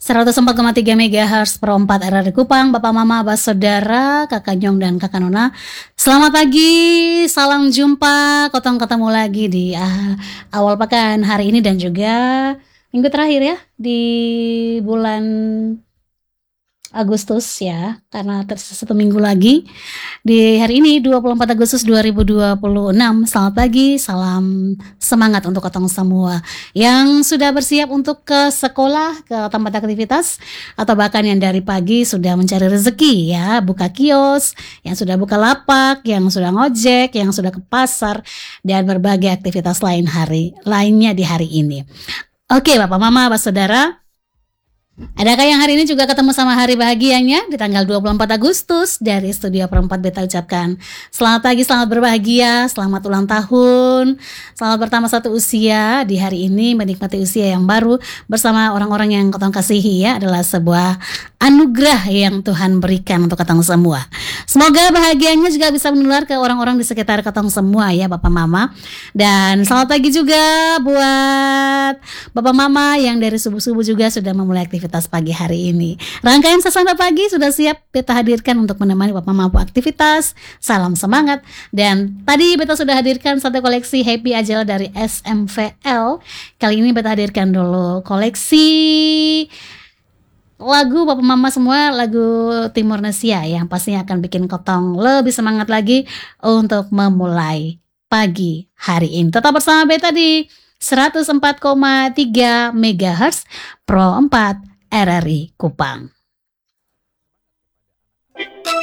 104,3 MHz Pro 4 RRI Kupang, Bapak Mama, Abah Saudara, Kakak Nyong dan Kakak Nona. Selamat pagi, salam jumpa, ketemu lagi di awal pekan hari ini dan juga minggu terakhir ya di bulan Agustus ya, karena tersisa 1 minggu lagi. Di hari ini 24 Agustus 2026. Selamat pagi, salam semangat untuk ketemu semua yang sudah bersiap untuk ke sekolah, ke tempat aktivitas, atau bahkan yang dari pagi sudah mencari rezeki ya, buka kios, yang sudah buka lapak, yang sudah ngojek, yang sudah ke pasar, dan berbagai aktivitas lainnya di hari ini. Oke, Bapak Mama, Bapak Saudara, adakah yang hari ini juga ketemu sama hari bahagianya di tanggal 24 Agustus? Dari Studio Perempat Beta ucapkan selamat pagi, selamat berbahagia, selamat ulang tahun, selamat bertambah satu usia di hari ini, menikmati usia yang baru bersama orang-orang yang ketong kasihi ya, adalah sebuah anugerah yang Tuhan berikan untuk ketong semua. Semoga bahagianya juga bisa menular ke orang-orang di sekitar ketong semua ya Bapak Mama. Dan selamat pagi juga buat Bapak Mama yang dari subuh-subuh juga sudah memulai aktivitas pagi hari ini. Rangkaian Sasanda Pagi sudah siap Beta hadirkan untuk menemani Bapak Mama aktivitas. Salam semangat. Dan tadi Beta sudah hadirkan satu koleksi Happy Ajal dari SMVL. Kali ini Beta hadirkan dulu koleksi lagu Bapak Mama semua, lagu Timur Nesia yang pastinya akan bikin kotong lebih semangat lagi untuk memulai pagi hari ini. Tetap bersama Beta di 104,3 MHz Pro 4 RRI Kupang.